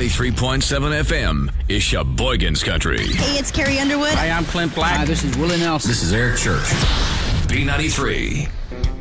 93.7 FM is Sheboygan's Country. Hey, it's Carrie Underwood. Hi, I'm Clint Black. Hi, this is Willie Nelson. This is Eric Church. B93.